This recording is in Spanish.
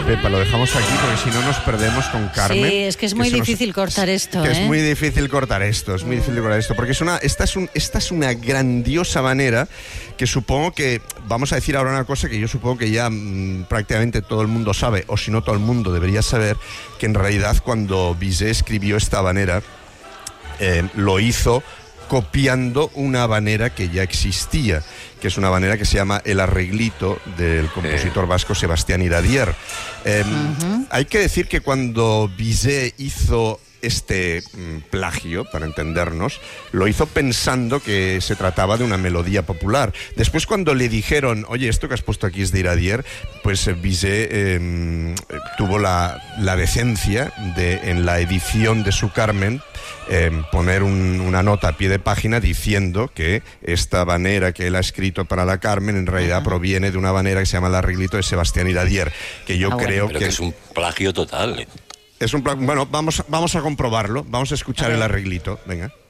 Pepa, lo dejamos aquí porque si no nos perdemos con Carmen. Sí, es que es muy difícil cortar esto. Es muy difícil cortar esto, porque esta es una grandiosa manera que supongo que, vamos a decir ahora una cosa que yo supongo que ya prácticamente todo el mundo sabe, o si no todo el mundo debería saber, que en realidad cuando Bizet escribió esta habanera, lo hizo copiando una habanera que ya existía, que es una habanera que se llama El Arreglito, del compositor vasco Sebastián Iradier. Hay que decir que cuando Bizet hizo este plagio, para entendernos, lo hizo pensando que se trataba de una melodía popular. Después, cuando le dijeron, oye, esto que has puesto aquí es de Iradier, pues Bizet tuvo la decencia de, en la edición de su Carmen, poner una nota a pie de página diciendo que esta habanera que él ha escrito para la Carmen en realidad proviene de una habanera que se llama El Arreglito de Sebastián Iradier, que yo creo que es un plagio total. Es un plagio. Bueno, vamos a comprobarlo, vamos a escuchar el arreglito, venga.